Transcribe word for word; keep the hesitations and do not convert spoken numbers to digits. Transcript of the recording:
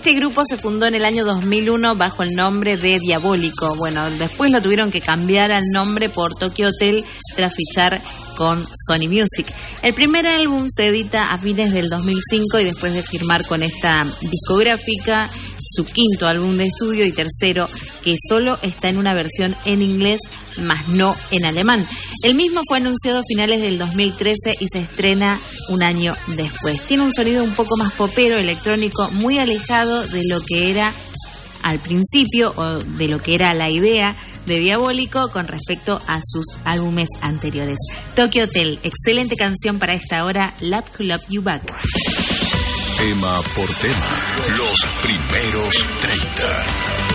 Este grupo se fundó en el año dos mil uno bajo el nombre de Diabólico. Bueno, después lo tuvieron que cambiar al nombre por Tokyo Hotel tras fichar con Sony Music. El primer álbum se edita a fines del dos mil cinco y después de firmar con esta discográfica, su quinto álbum de estudio y tercero, que solo está en una versión en inglés, más no en alemán. El mismo fue anunciado a finales del dos mil trece y se estrena un año después. Tiene un sonido un poco más popero, electrónico, muy alejado de lo que era al principio o de lo que era la idea de Diabólico con respecto a sus álbumes anteriores. Tokyo Hotel, excelente canción para esta hora, Love to Love You Back. Tema por tema, los primeros treinta.